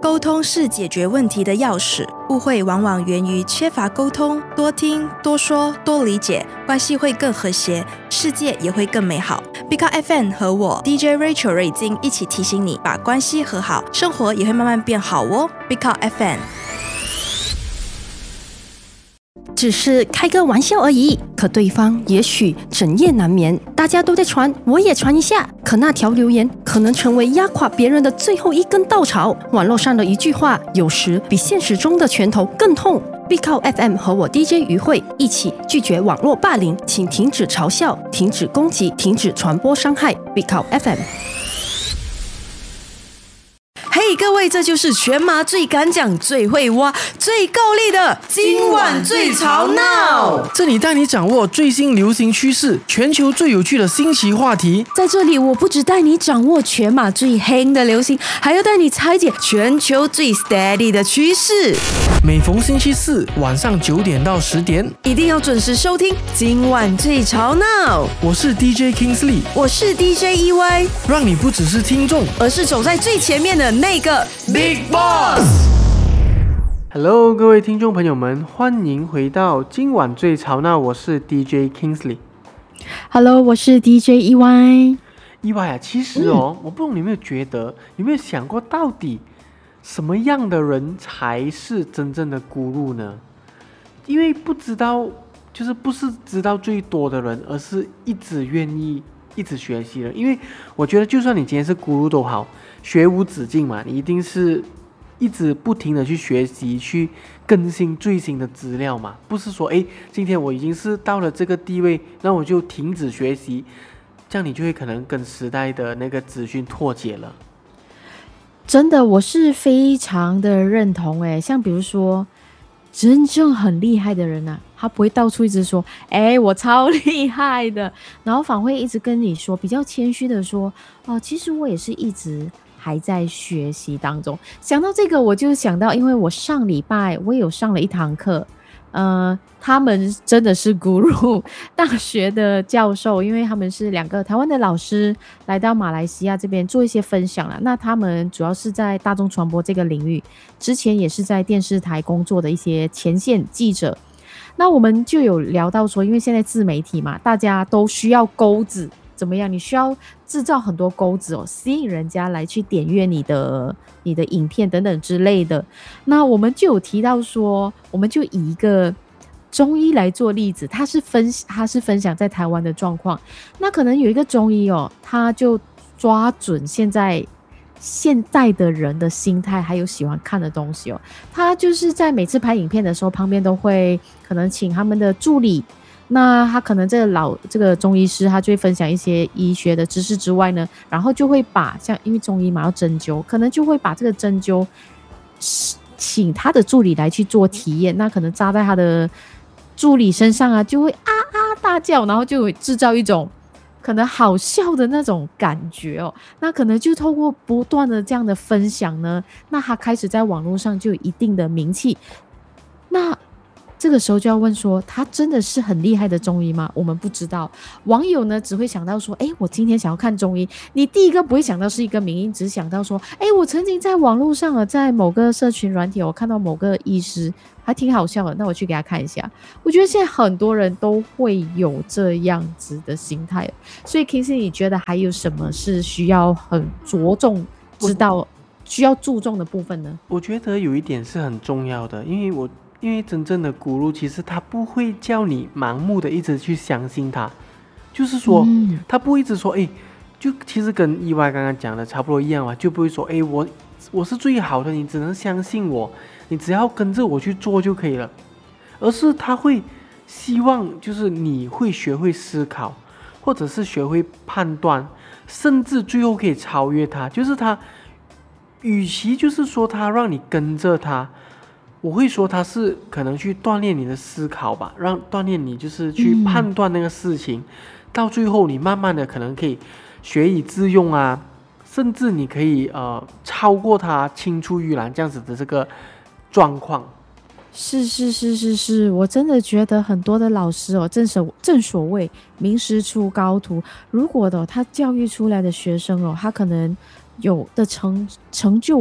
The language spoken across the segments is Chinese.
沟通是解决问题的钥匙，误会往往源于缺乏沟通，多听、多说、多理解，关系会更和谐，世界也会更美好。Big Up FM 和我 DJ Rachel 瑞金一起提醒你，把关系和好，生活也会慢慢变好哦。Big Up FM。 只是开个玩笑而已，可对方也许整夜难眠。大家都在传，我也传一下。可那条留言可能成为压垮别人的最后一根稻草。网络上的一句话，有时比现实中的拳头更痛。Big Up FM 和我 DJ 于慧一起拒绝网络霸凌，请停止嘲笑，停止攻击，停止传播伤害。Big Up FM。 嘿，各位，这就是全马最敢讲、最会挖、最够力的今晚最吵闹。 这里带你掌握最新流行趋势，全球最有趣的新奇话题。 在这里，我不只带你掌握全马最黑的流行，还要带你拆解全球最 steady 的趋势。 每逢星期四晚上9点到10点， 一定要准时收听今晚最吵闹。 我是 DJ Kingsley， 我是 DJ EY， 让你不只是听众， 而是走在最前面的那个 Big Boss。Hello， 各位听众朋友们，欢迎回到今晚最吵闹。我是 DJ Kingsley。Hello， 我是 DJ EY。 EY 啊，其实我不懂你有没有觉得，有没有想过，到底什么样的人才是真正的guru呢？因为不知道，就是不是知道最多的人，而是一直愿意一直学习的。因为我觉得，就算你今天是guru都好，学无止境嘛，你一定是一直不停的去学习，去更新最新的资料嘛。不是说，今天我已经是到了这个地位，那我就停止学习，这样你就会可能跟时代的那个资讯脱节了。 真的，我是非常的认同像比如说真正很厉害的人啊，他不会到处一直说我超厉害的，然后反而会一直跟你说，比较谦虚的说其实我也是一直还在学习当中。想到这个，我就想到，因为我上礼拜我有上了一堂课，他们真的是guru大学的教授，因为他们是2个台湾的老师来到马来西亚这边做一些分享啦。那他们主要是在大众传播这个领域，之前也是在电视台工作的一些前线记者。那我们就有聊到说，因为现在自媒体嘛，大家都需要钩子，怎么样？你需要制造很多钩子吸引人家来去点阅你的影片等等之类的。那我们就有提到说，我们就以一个中医来做例子，他是分享在台湾的状况。那可能有一个中医他就抓准现在的人的心态，还有喜欢看的东西他就是在每次拍影片的时候，旁边都会可能请他们的助理。那他可能这个中医师，他就会分享一些医学的知识之外呢，然后就会把因为中医嘛要针灸，可能就会把这个针灸请他的助理来去做体验。那可能扎在他的助理身上啊，就会大叫，然后就会制造一种可能好笑的那种感觉那可能就透过不断的这样的分享呢，那他开始在网络上就有一定的名气。那这个时候就要问说，他真的是很厉害的中医吗？我们不知道。网友呢只会想到说，我今天想要看中医，你第一个不会想到是一个名医，只想到说，我曾经在网络上在某个社群软体我看到某个医师还挺好笑的，那我去给他看一下。我觉得现在很多人都会有这样子的心态，所以 Kingsley 你觉得还有什么是需要很着重知道需要注重的部分呢？ 我觉得有一点是很重要的，因为真正的guru其实他不会叫你盲目的一直去相信他，就是说他不会一直说就其实跟EY刚刚讲的差不多一样嘛，就不会说我是最好的，你只能相信我，你只要跟着我去做就可以了。而是他会希望就是你会学会思考，或者是学会判断，甚至最后可以超越他。就是他与其就是说他让你跟着他，我会说他是可能去锻炼你的思考吧，锻炼你就是去判断那个事情，到最后你慢慢的可能可以学以致用啊，甚至你可以超过他，青出于蓝这样子的这个状况。 是，我真的觉得很多的老师正所谓名师出高徒，如果他教育出来的学生他可能有的成就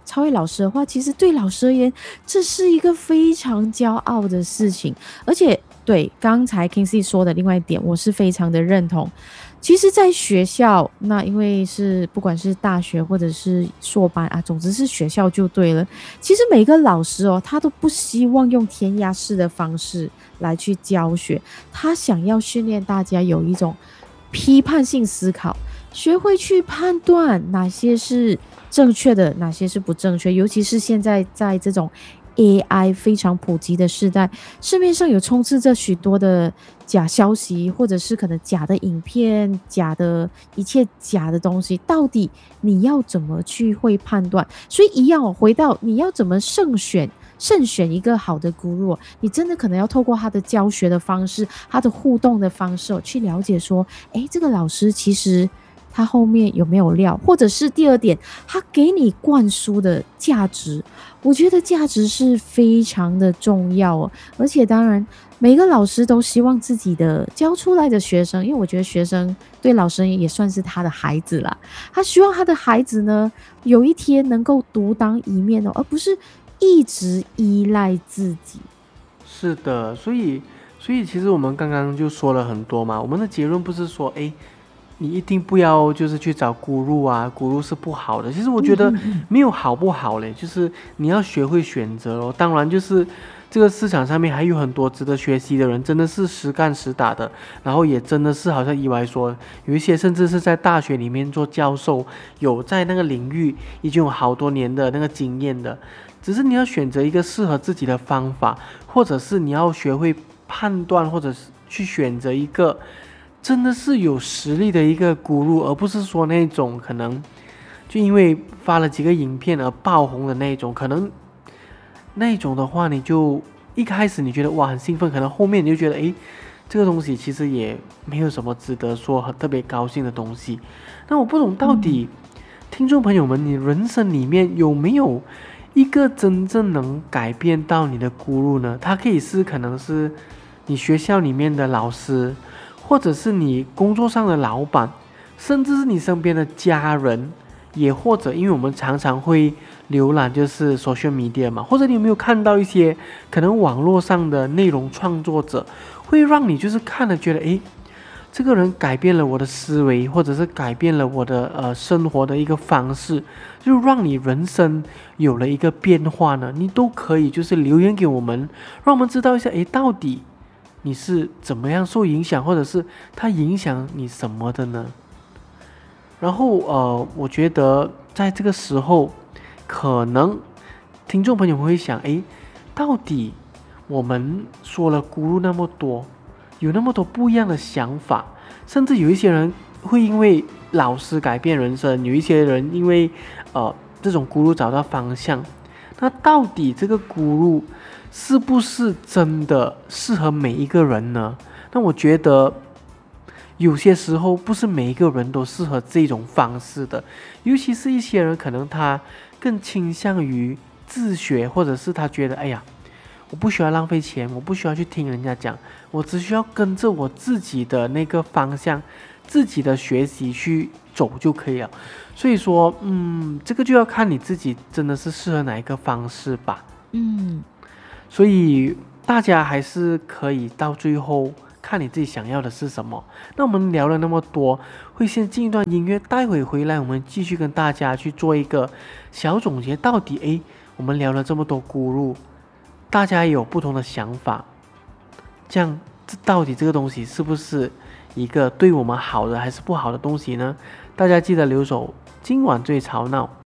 超越老师的话，其实对老师而言，这是一个非常骄傲的事情。而且对刚才 Kingsley 说的另外一点，我是非常的认同。其实在学校，那因为是不管是大学或者是硕班啊，总之是学校就对了。其实每个老师哦，他都不希望用填鸭式的方式来去教学，他想要训练大家有一种批判性思考，学会去判断哪些是正确的，哪些是不正确。尤其是现在在这种 AI 非常普及的时代，市面上有充斥着许多的假消息，或者是可能假的影片、假的一切假的东西，到底你要怎么去会判断？所以一样回到你要怎么慎选一个好的guru，你真的可能要透过他的教学的方式，他的互动的方式去了解说，这个老师其实他后面有没有料，或者是第二点，他给你灌输的价值，我觉得价值是非常的重要哦。而且当然每个老师都希望自己的教出来的学生，因为我觉得学生对老师也算是他的孩子啦，他希望他的孩子呢有一天能够独当一面哦，而不是一直依赖自己。 是的，所以其实我们刚刚就说了很多嘛，我们的结论不是说你一定不要就是去找guru啊，guru是不好的。其实我觉得没有好不好嘞，就是你要学会选择咯。当然就是这个市场上面还有很多值得学习的人，真的是实干实打的，然后也真的是好像意外说，有一些甚至是在大学里面做教授，有在那个领域已经有好多年的那个经验的。只是你要选择一个适合自己的方法，或者是你要学会判断，或者是去选择一个真的是有实力的一个guru，而不是说那种可能就因为发了几个影片而爆红的那种。可能那种的话，你就一开始你觉得哇很兴奋，可能后面你就觉得这个东西其实也没有什么值得说很特别高兴的东西。那我不懂到底听众朋友们，你人生里面有没有一个真正能改变到你的guru呢？他可以是可能是你学校里面的老师，或者是你工作上的老板，甚至是你身边的家人，也或者因为我们常常会浏览就是 social media 嘛，或者你有没有看到一些可能网络上的内容创作者，会让你就是看了觉得这个人改变了我的思维，或者是改变了我的生活的一个方式，就让你人生有了一个变化呢？你都可以就是留言给我们，让我们知道一下到底你是怎么样受影响，或者是它影响你什么的呢？然后我觉得在这个时候，可能听众朋友们会想，到底我们说了guru那么多，有那么多不一样的想法，甚至有一些人会因为老师改变人生，有一些人因为这种guru找到方向。那到底这个guru是不是真的适合每一个人呢？那我觉得有些时候不是每一个人都适合这种方式的，尤其是一些人可能他更倾向于自学，或者是他觉得我不需要浪费钱，我不需要去听人家讲，我只需要跟着我自己的那个方向，自己的学习去走就可以了。所以说这个就要看你自己真的是适合哪一个方式吧。所以大家还是可以到最后看你自己想要的是什么。那我们聊了那么多，会先进一段音乐，待会回来我们继续跟大家去做一个小总结，到底我们聊了这么多guru，大家也有不同的想法，这样到底这个东西是不是一个对我们好的还是不好的东西呢？大家记得留守今晚最吵闹。